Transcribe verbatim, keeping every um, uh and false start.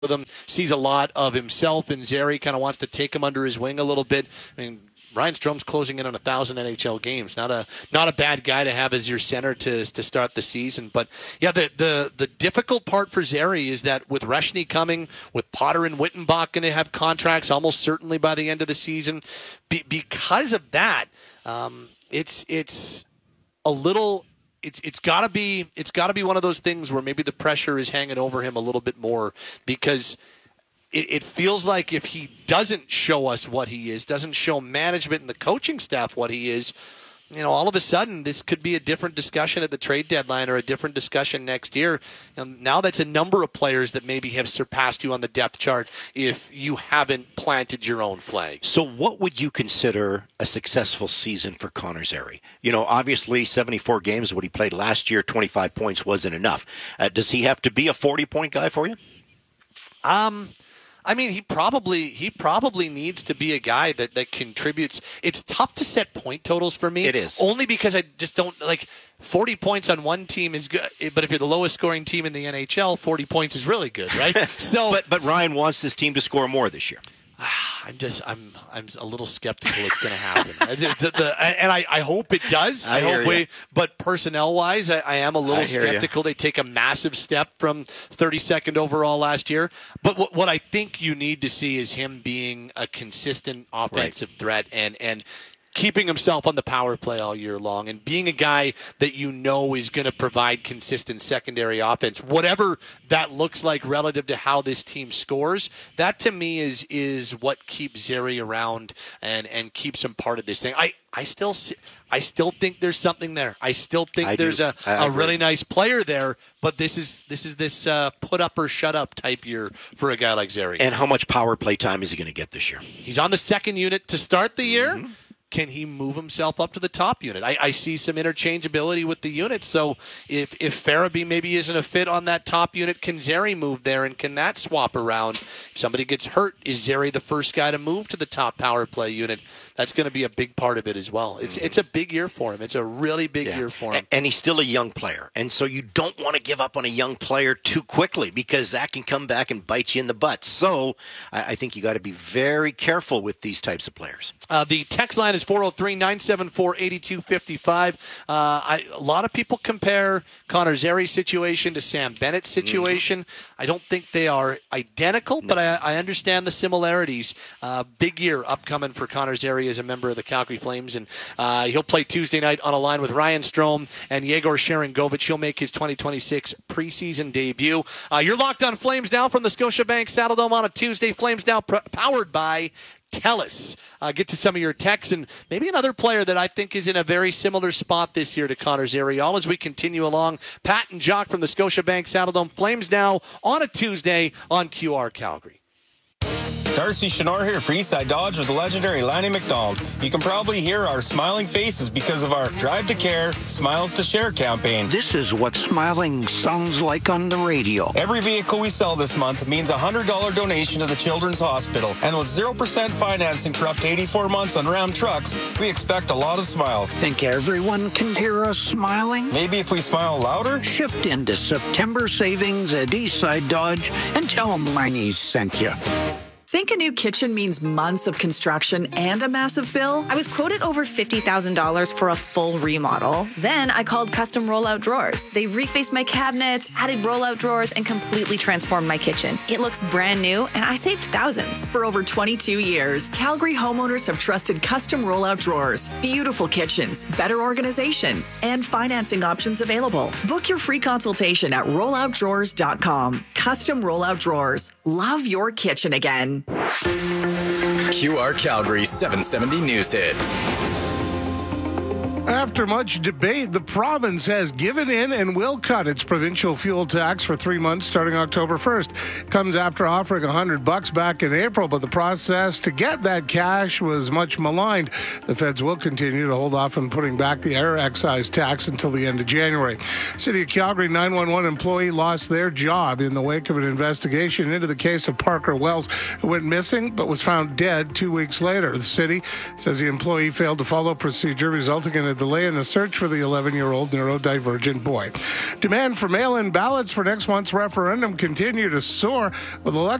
with him, sees a lot of himself, and Zary kind of wants to take him under his wing a little bit. I mean, Ryan Strome's closing in on a thousand N H L games. Not a not a bad guy to have as your center to to start the season. But yeah, the the the difficult part for Zary is that with Reshny coming, with Potter and Wittenbach going to have contracts almost certainly by the end of the season, be, because of that, um, it's it's a little. It's it's got to be it's got to be one of those things where maybe the pressure is hanging over him a little bit more, because it, it feels like if he doesn't show us what he is, doesn't show management and the coaching staff what he is, you know, all of a sudden this could be a different discussion at the trade deadline or a different discussion next year. And now that's a number of players that maybe have surpassed you on the depth chart if you haven't planted your own flag. So what would you consider a successful season for Connor Zary? You know, obviously seventy-four games, what he played last year, twenty-five points wasn't enough. Uh, does he have to be a forty-point guy for you? Um... I mean, he probably he probably needs to be a guy that, that contributes. It's tough to set point totals for me. It is. Only because I just don't, like, forty points on one team is good, but if you're the lowest scoring team in the N H L, forty points is really good, right? So, But but Ryan wants this team to score more this year. I'm just I'm I'm a little skeptical it's going to happen, the, the, and I, I hope it does. I, I hope hear we. you. But personnel wise, I, I am a little I hear skeptical. you. They take a massive step from thirty-second overall last year. But what, what I think you need to see is him being a consistent offensive Right. threat and and. keeping himself on the power play all year long and being a guy that you know is going to provide consistent secondary offense, whatever that looks like relative to how this team scores. That to me is is what keeps Zary around and, and keeps him part of this thing. I, I still I still think there's something there. I still think I there's do. a, I a agree. really nice player there, but this is this is this uh, put up or shut up type year for a guy like Zary. And how much power play time is he going to get this year? He's on the second unit to start the year. Mm-hmm. Can he move himself up to the top unit? I, I see some interchangeability with the units. So if if Farabee maybe isn't a fit on that top unit, can Zary move there and can that swap around? If somebody gets hurt, is Zary the first guy to move to the top power play unit? That's going to be a big part of it as well. It's it's a big year for him. It's a really big Yeah. year for him. And he's still a young player. And so you don't want to give up on a young player too quickly because that can come back and bite you in the butt. So I, I think you got to be very careful with these types of players. Uh, the text line is four oh three, nine seven four, eight two five five. Uh, I, a lot of people compare Connor Zary's situation to Sam Bennett's situation. Mm-hmm. I don't think they are identical, no. but I, I understand the similarities. Uh, big year upcoming for Connor Zary as a member of the Calgary Flames, and uh, he'll play Tuesday night on a line with Ryan Strome and Yegor Sharangovich. He'll make his twenty twenty-six preseason debut. Uh, you're locked on Flames Now from the Scotiabank Saddledome on a Tuesday. Flames Now pr- powered by Telus. Uh, get to some of your texts and maybe another player that I think is in a very similar spot this year to Connor Zary. All as we continue along, Pat and Jock from the Scotiabank Saddledome. Flames Now on a Tuesday on Q R Calgary. Darcy Chenor here for Eastside Dodge with the legendary Lanny McDonald. You can probably hear our smiling faces because of our Drive to Care, Smiles to Share campaign. This is what smiling sounds like on the radio. Every vehicle we sell this month means a one hundred dollars donation to the Children's Hospital. And with zero percent financing for up to eighty-four months on Ram trucks, we expect a lot of smiles. Think everyone can hear us smiling? Maybe if we smile louder? Shift into September savings at Eastside Dodge and tell them Lanny sent you. Think a new kitchen means months of construction and a massive bill? I was quoted over fifty thousand dollars for a full remodel. Then I called Custom Rollout Drawers. They refaced my cabinets, added rollout drawers, and completely transformed my kitchen. It looks brand new, and I saved thousands. For over twenty-two years, Calgary homeowners have trusted Custom Rollout Drawers. Beautiful kitchens, better organization, and financing options available. Book your free consultation at rollout drawers dot com. Custom Rollout Drawers. Love your kitchen again. Q R Calgary seven seventy News Hit. After much debate, the province has given in and will cut its provincial fuel tax for three months starting October first. Comes after offering one hundred bucks back in April, but the process to get that cash was much maligned. The feds will continue to hold off on putting back the air excise tax until the end of January. City of Calgary nine one one employee lost their job in the wake of an investigation into the case of Parker Wells, who went missing but was found dead two weeks later. The city says the employee failed to follow procedure, resulting in a a delay in the search for the eleven-year-old neurodivergent boy. Demand for mail-in ballots for next month's referendum continue to soar, with election